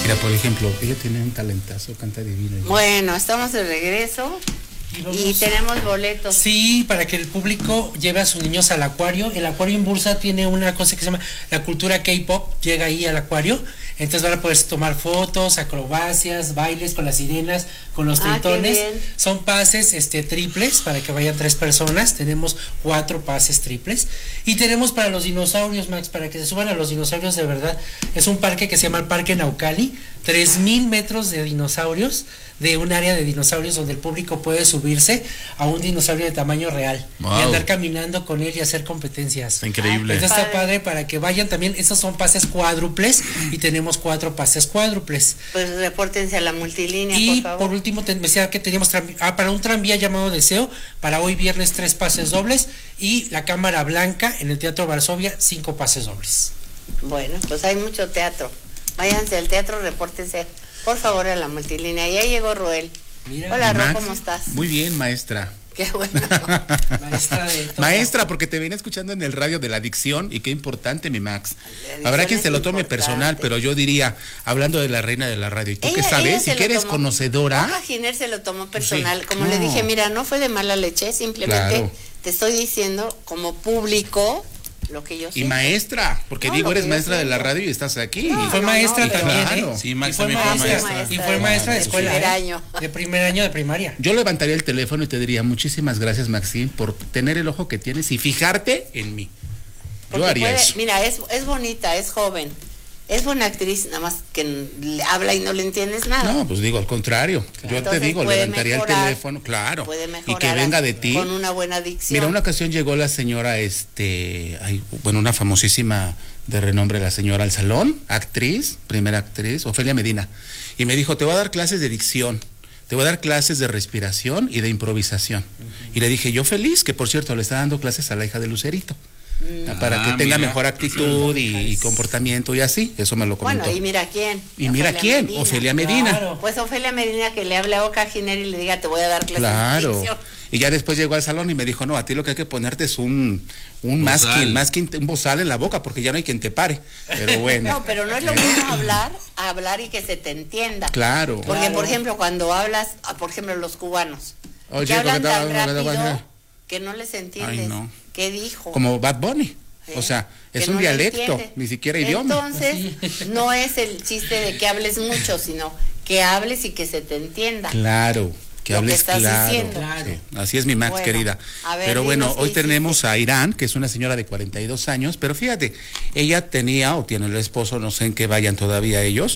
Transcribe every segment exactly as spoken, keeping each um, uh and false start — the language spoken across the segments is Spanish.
Mira, por ejemplo, ella tiene un talentazo, canta divino. Bueno, estamos de regreso. Y, vamos, y tenemos boletos. Sí, para que el público lleve a sus niños al acuario. El acuario en Bursa tiene una cosa que se llama la cultura K-pop, llega ahí al acuario. Entonces van a poder tomar fotos, acrobacias, bailes con las sirenas, con los ah, tritones. Son pases este triples para que vayan tres personas. Tenemos cuatro pases triples. Y tenemos para los dinosaurios, Max, para que se suban a los dinosaurios de verdad. Es un parque que se llama el Parque Naucali. Tres mil metros de dinosaurios, de un área de dinosaurios donde el público puede subirse a un dinosaurio de tamaño real. Wow. Y andar caminando con él y hacer competencias. Está increíble. Entonces está padre para que vayan también. Estos son pases cuádruples y tenemos cuatro pases cuádruples. Pues repórtense a la multilínea, y por favor. por último, te, me decía que teníamos ah, para un tranvía llamado Deseo, para hoy viernes tres pases dobles y la Cámara Blanca en el Teatro Varsovia, cinco pases dobles. Bueno, pues hay mucho teatro. Váyanse al teatro, repórtense por favor a la multilínea. Ya llegó Roel. Mira, hola, Ro, ¿cómo estás? Muy bien, maestra. Qué bueno. Maestra, de Maestra, porque te venía escuchando en el radio de la adicción y qué importante, mi Max. Habrá quien se lo tome importante. Personal, pero yo diría, hablando de la reina de la radio, ¿y tú ella, qué sabes? ¿Y que eres tomó, conocedora? Oja Giner se lo tomó personal. Sí, como no. le dije, mira, no fue de mala leche, simplemente claro. te estoy diciendo como público lo que yo sé. Y maestra, porque no, digo, eres maestra de la radio y estás aquí. No, y fue no, maestra no, también, claro. ¿eh? Sí, Max y fue también maestra, fue maestra. Y fue maestra de escuela, de primer ¿eh? año. De primer año de primaria. Yo levantaría el teléfono y te diría, muchísimas gracias, Maxine, por tener el ojo que tienes y fijarte en mí. Porque yo haría puede, eso. Mira, es, es bonita, es joven. Es buena actriz, nada más que le habla y no le entiendes nada. No, pues digo, al contrario. Claro. Yo Entonces, te digo, levantaría mejorar, el teléfono, claro. Y que venga de ti. Con una buena dicción. Mira, una ocasión llegó la señora, este, ay, bueno, una famosísima de renombre, la señora al salón, actriz, primera actriz, Ofelia Medina. Y me dijo, te voy a dar clases de dicción, te voy a dar clases de respiración y de improvisación. Uh-huh. Y le dije, yo feliz, que por cierto, le está dando clases a la hija de Lucerito. Ah, para que tenga mira. mejor actitud y, y comportamiento y así, eso me lo comentó. Bueno, y mira quién. Y mira Ofelia quién, Medina. Ofelia Medina. Claro. Pues Ofelia Medina que le hable a Oca Giner y le diga, te voy a dar clases claro. de dicción. Y ya después llegó al salón y me dijo, no, a ti lo que hay que ponerte es un, un masking, masking, un bozal en la boca, porque ya no hay quien te pare. Pero bueno. No, pero no es lo mismo hablar, hablar y que se te entienda. Claro. Porque, claro. por ejemplo, cuando hablas, por ejemplo, los cubanos, Oye, que hablan tan da, rápido da, da, que no les entiendes. Ay, no. ¿Qué dijo? Como Bad Bunny. O sea, es un no dialecto, ni siquiera idioma. Entonces, no es el chiste de que hables mucho, sino que hables y que se te entienda. Claro, que hables que estás claro. Diciendo. Sí, así es mi Max, bueno, querida. Ver, pero bueno, hoy tenemos hiciste. a Irán, que es una señora de cuarenta y dos años, pero fíjate, ella tenía o tiene el esposo, no sé en qué vayan todavía ellos,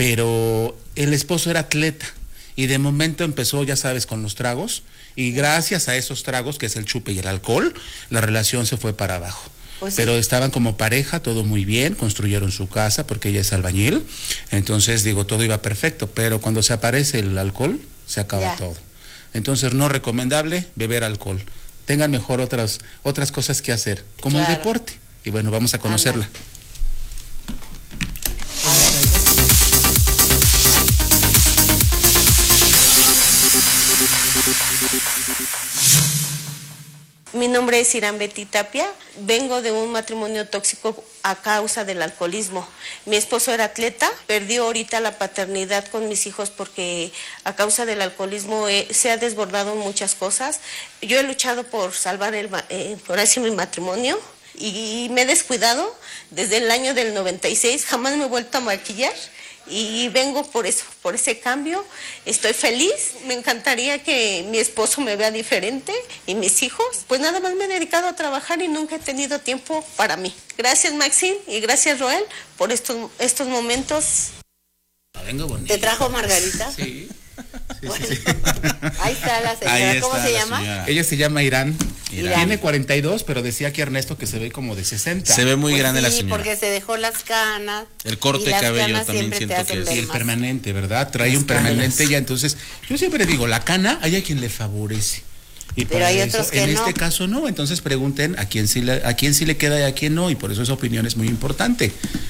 pero el esposo era atleta y de momento empezó, ya sabes, con los tragos y gracias a esos tragos, que es el chupe y el alcohol, la relación se fue para abajo. Pues sí. Pero estaban como pareja, todo muy bien, construyeron su casa porque ella es albañil, entonces digo, todo iba perfecto, pero cuando se aparece el alcohol, se acaba ya. todo. Entonces no recomendable beber alcohol, tengan mejor otras, otras cosas que hacer, como claro. el deporte, y bueno, vamos a conocerla. Anda. Mi nombre es Irán Betty Tapia, vengo de un matrimonio tóxico a causa del alcoholismo. Mi esposo era atleta, perdió ahorita la paternidad con mis hijos porque a causa del alcoholismo eh, se ha desbordado muchas cosas. Yo he luchado por salvar el, eh, por así mi matrimonio y me he descuidado desde el año del noventa y seis, jamás me he vuelto a maquillar. Y vengo por eso, por ese cambio. Estoy feliz, me encantaría que mi esposo me vea diferente y mis hijos. Pues nada más me he dedicado a trabajar y nunca he tenido tiempo para mí. Gracias, Maxine, y gracias, Roel, por estos, estos momentos. ¿Te trajo Margarita? Sí. Sí, bueno, sí, sí. Ahí está la señora, está ¿cómo se llama? Señora. Ella se llama Irán. Irán. Tiene cuarenta y dos, pero decía aquí Ernesto que se ve como de sesenta. Se ve muy pues grande sí, la señora. Porque se dejó las canas. El corte de cabello también siento que es. Y el permanente, ¿verdad? Trae las un permanente canas. Ya, entonces, yo siempre digo, la cana hay a quien le favorece. Y pero hay eso, otros que en no. este caso no, entonces pregunten a quién sí le, a quién sí le queda y a quién no, y por eso esa opinión es muy importante.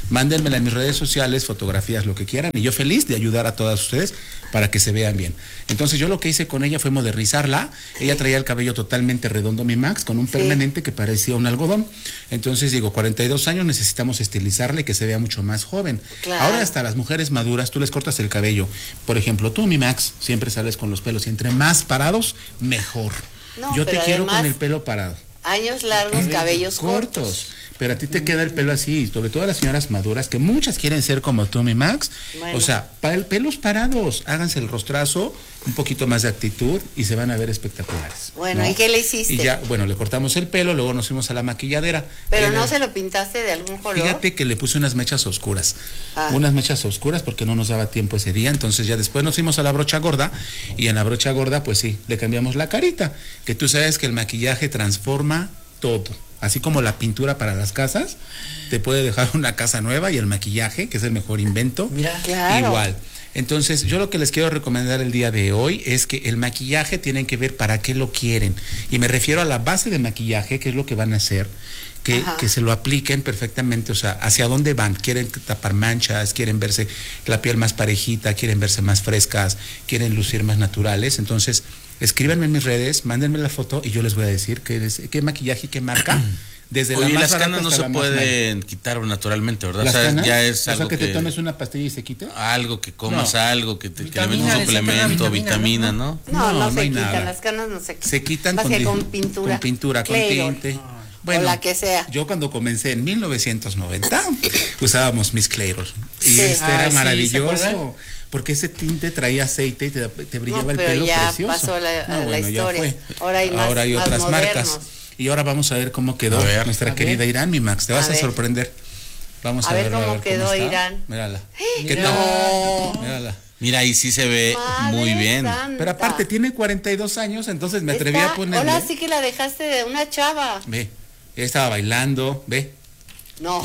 Mándenmela en mis redes sociales, fotografías, lo que quieran, y yo feliz de ayudar a todas ustedes para que se vean bien. Entonces yo lo que hice con ella fue modernizarla. Ella traía el cabello totalmente redondo, mi Max, con un permanente sí. que parecía un algodón. Entonces digo, cuarenta y dos años, necesitamos estilizarle, que se vea mucho más joven. Claro. Ahora hasta las mujeres maduras, tú les cortas el cabello. Por ejemplo, tú, mi Max, siempre sales con los pelos, y entre más parados, mejor. No, yo te quiero con el pelo parado. Años largos, eh, cabellos cortos. cortos. Pero a ti te queda el pelo así, sobre todo las señoras maduras, que muchas quieren ser como tú, mi Max. Bueno. O sea, pa pelos parados, háganse el rostrazo, un poquito más de actitud y se van a ver espectaculares. Bueno, ¿no? ¿Y qué le hiciste? Y ya, bueno, le cortamos el pelo, luego nos fuimos a la maquilladera. Pero no se lo pintaste de algún color. Fíjate que le puse unas mechas oscuras, ah. unas mechas oscuras porque no nos daba tiempo ese día, entonces ya después nos fuimos a la brocha gorda y en la brocha gorda, pues sí, le cambiamos la carita, que tú sabes que el maquillaje transforma todo. Así como la pintura para las casas, te puede dejar una casa nueva, y el maquillaje, que es el mejor invento, Mira, claro. igual. Entonces, yo lo que les quiero recomendar el día de hoy es que el maquillaje tienen que ver para qué lo quieren. Y me refiero a la base de maquillaje, que es lo que van a hacer, que, que se lo apliquen perfectamente, o sea, hacia dónde van. Quieren tapar manchas, quieren verse la piel más parejita, quieren verse más frescas, quieren lucir más naturales. Entonces, escríbanme en mis redes, mándenme la foto y yo les voy a decir qué, es, qué maquillaje y qué marca. Desde Oye, la más las canas no se pueden quitar naturalmente, ¿verdad? O sea, canas, ya es algo, o sea, que te tomes una pastilla y se quite. Algo que comas, no. algo que, te, vitamina, que le metes un suplemento, vitamina, ¿no? No, no, no, no se quitan, nada. Las canas no se quitan. Se quitan con, con pintura. Con pintura, con tinte. No. Bueno, o la que sea. Yo cuando comencé en mil novecientos noventa usábamos Miss Clairol y sí. este ah, era maravilloso. Sí, porque ese tinte traía aceite y te, te brillaba no, el pelo ya precioso. Pasó la, no, bueno, la historia. Ya fue. Ahora hay, más, ahora hay más otras modernos. marcas. Y ahora vamos a ver cómo quedó ver, nuestra querida ver. Irán, mi Max. Te vas a, a sorprender. Vamos a, a ver, ver cómo a ver quedó cómo Irán. Mírala. Mira. ¿Qué tal? Mírala. Mira, ahí sí se ve Madre muy bien. Santa. Pero aparte tiene cuarenta y dos años, entonces me atreví Está, a ponerle. Hola, sí que la dejaste de una chava. Ve, ella estaba bailando, ve. No.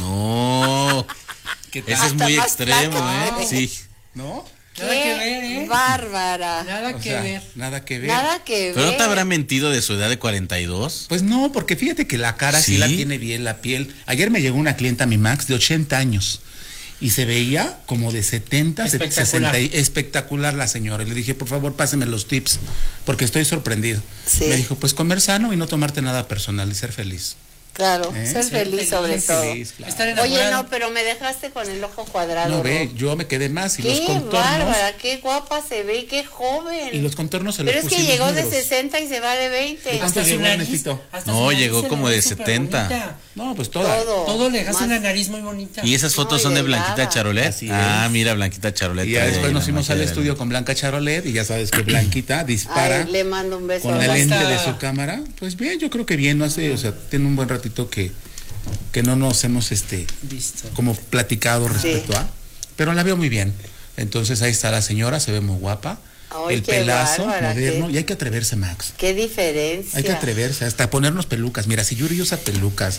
No. Ese es muy extremo, ¿eh? Sí. ¿No? Nada que ver, ¿eh? Bárbara. Nada que o sea, ver. Nada que ver. Nada que ver. ¿Pero no te habrá mentido de su edad de cuarenta y dos? Pues no, porque fíjate que la cara sí, sí la tiene bien, la piel. Ayer me llegó una clienta, mi Max, de ochenta años. Y se veía como de setenta, espectacular. sesenta, espectacular la señora. Y le dije, por favor, páseme los tips, porque estoy sorprendido. Sí. Me dijo, pues comer sano y no tomarte nada personal y ser feliz. Claro, ¿Eh? ser, ser feliz, feliz sobre ser todo. Feliz, claro. Estar Oye, no, pero me dejaste con el ojo cuadrado. No, ve, yo me quedé más. Y qué los contornos. Bárbara, qué guapa se ve, qué joven. Y los contornos se los Pero es que llegó negros. de sesenta y se va de veinte. Hasta llegó el Necesito. No, llegó como de setenta. Bonita. No, pues toda. Todo. Todo le dejaste una nariz muy bonita. ¿Y esas fotos no, son de Blanquita Charolet? Ah, es. Mira, Blanquita Charolet. Y ya después nos fuimos al estudio con Blanca Charolet y ya sabes que Blanquita dispara. Ay, le mando un beso. Con la lente de su cámara. Pues bien, yo creo que bien, no sé, o sea, tiene un buen ratito que que no nos hemos este visto como platicado respecto sí. a, pero la veo muy bien. Entonces ahí está la señora, se ve muy guapa. Ay, el pelazo bárbara, moderno qué... y hay que atreverse, Max. Qué diferencia. Hay que atreverse, hasta ponernos pelucas. Mira, si Yuri usa pelucas,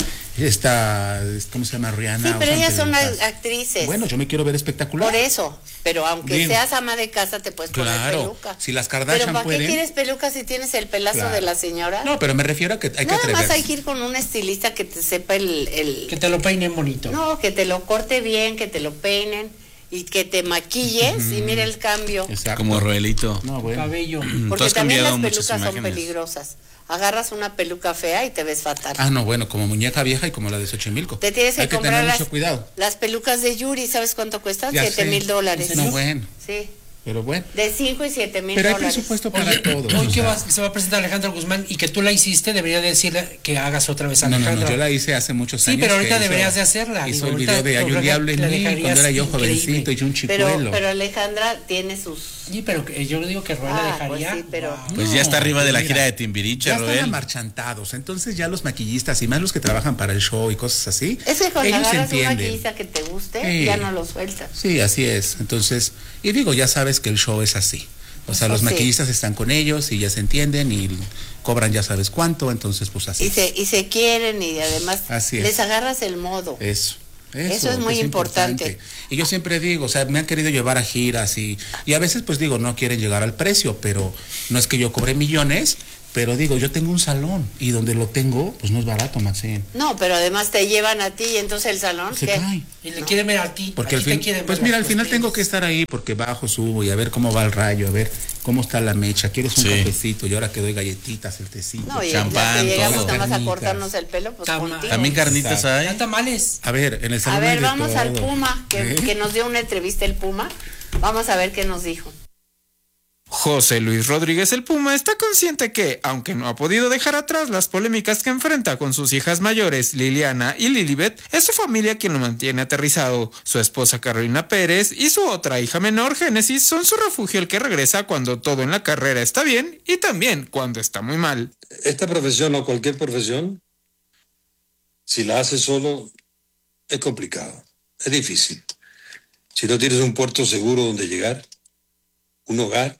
esta, ¿cómo se llama? Rihanna. Sí, pero ellas pelucas. son actrices. Bueno, yo me quiero ver espectacular. Por eso, pero aunque Bien. seas ama de casa te puedes poner claro, peluca. Si las Kardashian pero ¿para pueden. qué quieres pelucas si tienes el pelazo claro. de la señora? No, pero me refiero a que hay Nada que atreverse. Nada más hay que ir con un estilista que te sepa el, el... Que te lo peinen bonito. No, que te lo corte bien, que te lo peinen. Y que te maquilles mm. y mira el cambio. Exacto. Como Roelito. No, bueno. Cabello. Porque también las pelucas son peligrosas. Agarras una peluca fea y te ves fatal. Ah, no, bueno, como muñeca vieja y como la de Xochimilco. Te tienes que Hay comprar que tener las, mucho cuidado. Las pelucas de Yuri, ¿sabes cuánto cuestan? Ya Siete sé. mil dólares. No, bueno. Sí. Pero bueno. De cinco y siete mil Pero hay dólares. presupuesto para Oye, todos. Hoy o que sea. vas, se va a presentar Alejandra Guzmán y que tú la hiciste, debería decirle que hagas otra vez a No, Alejandra. no, no, yo la hice hace muchos sí, años. Sí, pero ahorita hizo, deberías de hacerla. Hizo Digo, el video de Hay un diablo en mí, cuando era yo increíble. jovencito y yo un chicuelo. Pero, pero Alejandra tiene sus... Sí, pero yo le digo que Roel ah, la dejaría. Pues, sí, pero... pues no, ya está arriba de la mira, gira de Timbiriche, ya Roel. están amarchantados, entonces ya los maquillistas y más los que trabajan para el show y cosas así, es que cuando ellos agarras entienden. una maquillista que te guste, sí. ya no lo sueltas. Sí, así es. Entonces, y digo, ya sabes que el show es así. O sea, los sí. maquillistas están con ellos y ya se entienden y cobran ya sabes cuánto, entonces pues así. Y se, y se quieren y además así es. Les agarras el modo. Eso. Eso, Eso es muy es importante. importante. Y yo siempre digo, o sea, me han querido llevar a giras y, y a veces pues digo, no quieren llegar al precio, pero no es que yo cobre millones, Pero digo, yo tengo un salón y donde lo tengo, pues no es barato, Maxine. No, pero además te llevan a ti y entonces el salón se ¿qué? cae. Y le no. quieren ver a ti. Porque a al ti fin, te quieren pues ver mira, al los final primos. tengo que estar ahí porque bajo, subo y a ver cómo va el rayo, a ver cómo está la mecha. ¿Quieres un sí. cafecito? Y ahora que doy galletitas, el tecito, no, y champán, ya que llegamos todo. nada más a cortarnos el pelo, pues Tama. contigo. También carnitas hay. ¿Hay tamales? A ver, en el salón A ver, hay de vamos todo. al Puma, que, ¿Eh? que nos dio una entrevista el Puma. Vamos a ver qué nos dijo. José Luis Rodríguez el Puma está consciente que, aunque no ha podido dejar atrás las polémicas que enfrenta con sus hijas mayores, Liliana y Lilibet, es su familia quien lo mantiene aterrizado. Su esposa Carolina Pérez y su otra hija menor, Génesis, son su refugio, el que regresa cuando todo en la carrera está bien y también cuando está muy mal. Esta profesión o cualquier profesión, si la haces solo, es complicado, es difícil. Si no tienes un puerto seguro donde llegar, un hogar,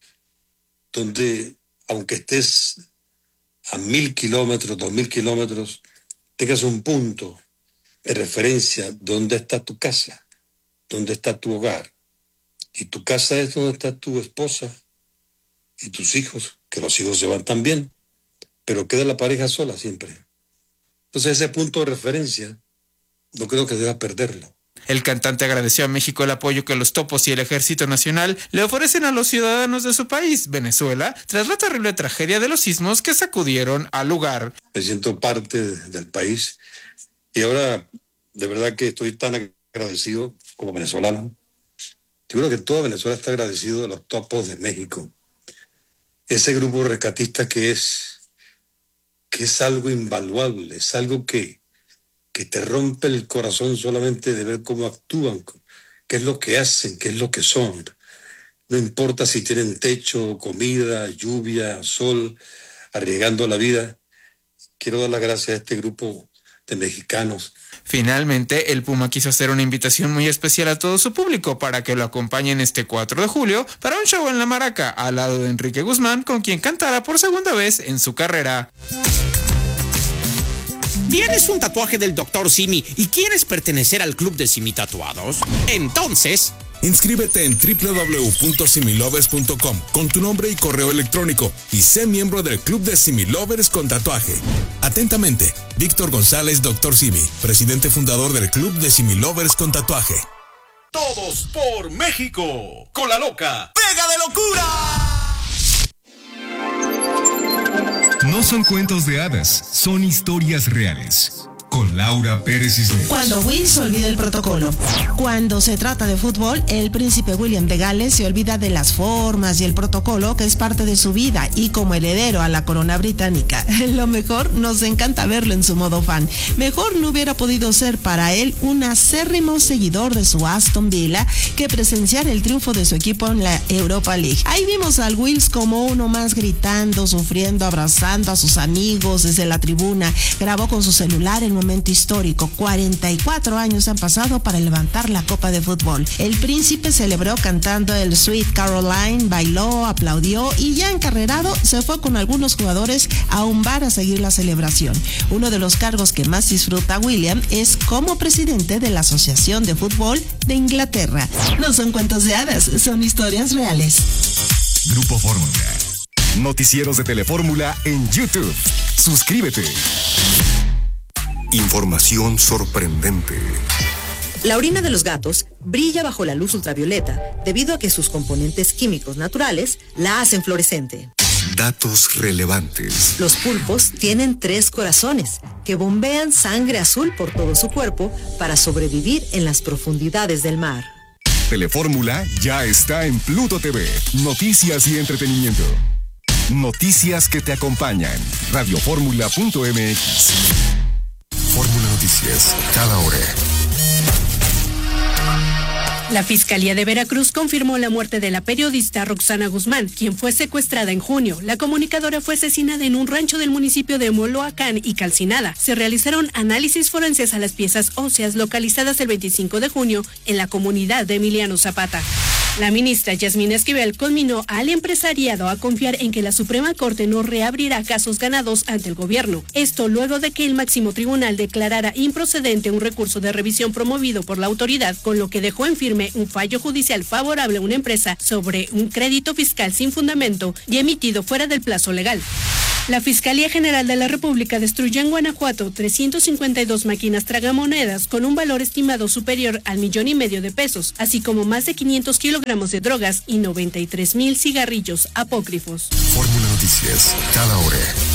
donde, aunque estés a mil kilómetros, dos mil kilómetros, tengas un punto de referencia donde está tu casa, donde está tu hogar. Y tu casa es donde está tu esposa y tus hijos, que los hijos se van también, pero queda la pareja sola siempre. Entonces ese punto de referencia no creo que debas perderlo. El cantante agradeció a México el apoyo que los topos y el Ejército Nacional le ofrecen a los ciudadanos de su país, Venezuela, tras la terrible tragedia de los sismos que sacudieron al lugar. Me siento parte del país y ahora de verdad que estoy tan agradecido como venezolano. Yo creo que toda Venezuela está agradecido de los topos de México. Ese grupo rescatista que es, que es algo invaluable, es algo que que te rompe el corazón solamente de ver cómo actúan, qué es lo que hacen, qué es lo que son. No importa si tienen techo, comida, lluvia, sol, arriesgando la vida. Quiero dar las gracias a este grupo de mexicanos. Finalmente, el Puma quiso hacer una invitación muy especial a todo su público para que lo acompañen este cuatro de julio para un show en La Maraca, al lado de Enrique Guzmán, con quien cantará por segunda vez en su carrera. ¿Tienes un tatuaje del doctor Simi y quieres pertenecer al club de Simi Tatuados? Entonces, inscríbete en doble u doble u doble u punto similovers punto com con tu nombre y correo electrónico y sé miembro del club de Simi Lovers con tatuaje. Atentamente, Víctor González, doctor Simi, presidente fundador del club de Simi Lovers con tatuaje. Todos por México, con la loca Pega de Locura. No son cuentos de hadas, son historias reales. Con Laura Pérez Cisneros. Cuando Will se olvida el protocolo. Cuando se trata de fútbol, el príncipe William de Gales se olvida de las formas y el protocolo que es parte de su vida y como heredero a la corona británica. Lo mejor, nos encanta verlo en su modo fan. Mejor no hubiera podido ser para él un acérrimo seguidor de su Aston Villa que presenciar el triunfo de su equipo en la Europa League. Ahí vimos al Wills como uno más gritando, sufriendo, abrazando a sus amigos desde la tribuna. Grabó con su celular el momento histórico. cuarenta y cuatro años han pasado para levantar la copa de fútbol. El príncipe celebró cantando el Sweet Caroline, bailó, aplaudió y ya encarrerado se fue con algunos jugadores a un bar a seguir la celebración. Uno de los cargos que más disfruta William es como presidente de la Asociación de Fútbol de Inglaterra. No son cuentos de hadas, son historias reales. Grupo Fórmula. Noticieros de Telefórmula en YouTube. Suscríbete. Información sorprendente. La orina de los gatos brilla bajo la luz ultravioleta debido a que sus componentes químicos naturales la hacen fluorescente. Datos relevantes. Los pulpos tienen tres corazones que bombean sangre azul por todo su cuerpo para sobrevivir en las profundidades del mar. Telefórmula ya está en Pluto T V. Noticias y entretenimiento. Noticias que te acompañan. radioformula punto m x. Fórmula Noticias, cada hora. La Fiscalía de Veracruz confirmó la muerte de la periodista Roxana Guzmán, quien fue secuestrada en junio. La comunicadora fue asesinada en un rancho del municipio de Moloacán y calcinada. Se realizaron análisis forenses a las piezas óseas localizadas el veinticinco de junio en la comunidad de Emiliano Zapata. La ministra Yasmín Esquivel conminó al empresariado a confiar en que la Suprema Corte no reabrirá casos ganados ante el gobierno. Esto luego de que el máximo tribunal declarara improcedente un recurso de revisión promovido por la autoridad, con lo que dejó en firme un fallo judicial favorable a una empresa sobre un crédito fiscal sin fundamento y emitido fuera del plazo legal. La Fiscalía General de la República destruyó en Guanajuato trescientas cincuenta y dos máquinas tragamonedas con un valor estimado superior al millón y medio de pesos, así como más de quinientos kilogramos de drogas y noventa y tres mil cigarrillos apócrifos. Fórmula Noticias, cada hora.